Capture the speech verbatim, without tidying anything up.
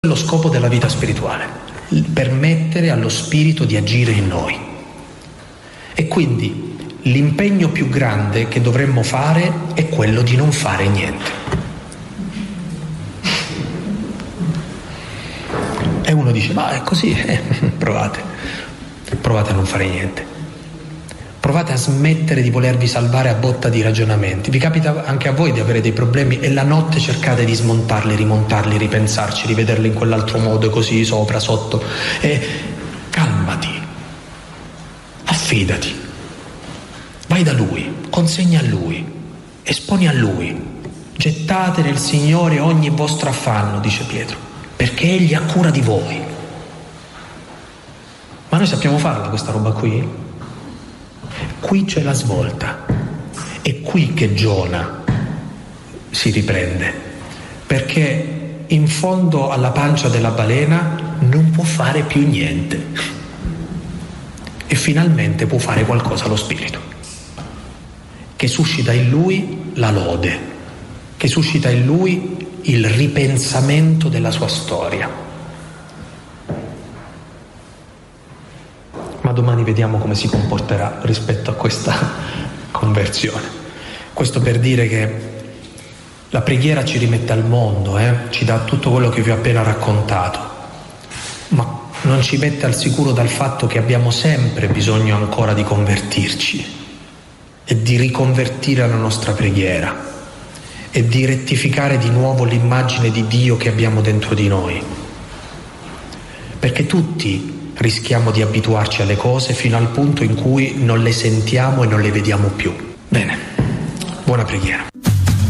lo scopo della vita spirituale, permettere allo Spirito di agire in noi. E quindi l'impegno più grande che dovremmo fare è quello di non fare niente. E uno dice, ma è così, eh, provate, provate a non fare niente. Provate a smettere di volervi salvare a botta di ragionamenti. Vi capita anche a voi di avere dei problemi e la notte cercate di smontarli, rimontarli, ripensarci, rivederli in quell'altro modo, così, sopra, sotto. E calmati, affidati, vai da Lui, consegna a Lui, esponi a Lui. Gettate nel Signore ogni vostro affanno, dice Pietro, perché Egli ha cura di voi. Ma noi sappiamo farla questa roba qui? Qui c'è la svolta, è qui che Giona si riprende, perché in fondo alla pancia della balena non può fare più niente e finalmente può fare qualcosa lo Spirito, che suscita in lui la lode, che suscita in lui il ripensamento della sua storia. Ma domani vediamo come si comporterà rispetto a questa conversione. Questo per dire che la preghiera ci rimette al mondo, eh? Ci dà tutto quello che vi ho appena raccontato, ma non ci mette al sicuro dal fatto che abbiamo sempre bisogno ancora di convertirci e di riconvertire la nostra preghiera e di rettificare di nuovo l'immagine di Dio che abbiamo dentro di noi, perché tutti rischiamo di abituarci alle cose fino al punto in cui non le sentiamo e non le vediamo più. Bene, buona preghiera.